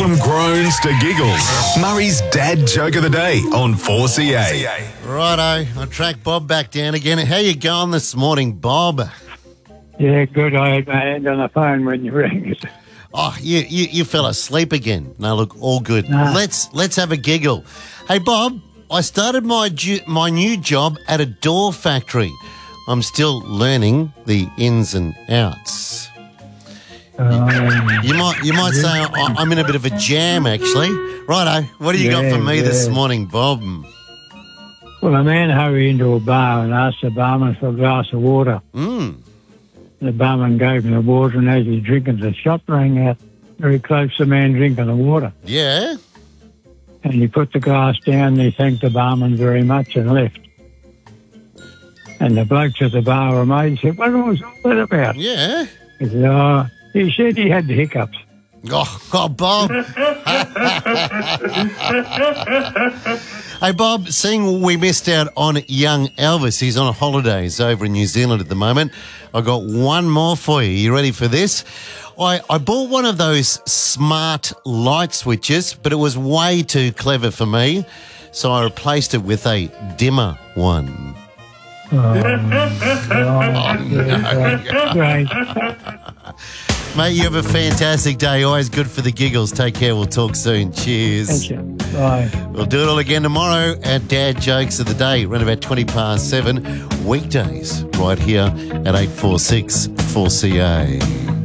From groans to giggles, Murray's dad joke of the day on 4CA. Righto, I tracked Bob back down again. How you going this morning, Bob? Yeah, good. I had my hand on the phone when you rang. Oh, you fell asleep again. No, look, all good. Nah. Let's have a giggle. Hey, Bob, I started my new job at a door factory. I'm still learning the ins and outs. You might say I'm in a bit of a jam, actually. Righto, what do you got for me this morning, Bob? Well, a man hurried into a bar and asked the barman for a glass of water. The barman gave him the water, and as he's drinking, the shot rang out very close to the man drinking the water. Yeah? And he put the glass down and he thanked the barman very much and left. And the blokes at the bar were amazed. He said, what was all that about? Yeah? He said, he said he had the hiccups. Oh, Bob. Hey, Bob, seeing we missed out on young Elvis, he's on holidays over in New Zealand at the moment. I've got one more for you. You ready for this? I bought one of those smart light switches, but it was way too clever for me, so I replaced it with a dimmer one. Great. Mate, you have a fantastic day. Always good for the giggles. Take care. We'll talk soon. Cheers. Thank you. Bye. We'll do it all again tomorrow at Dad Jokes of the Day, around about 7:20, weekdays, right here at 846 4CA.